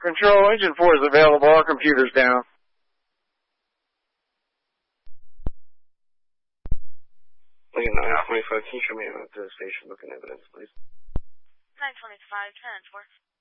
Control, Engine 4 is available. Our computer's down. Lincoln 925, can you show me around to the station booking evidence, please? 925, transport.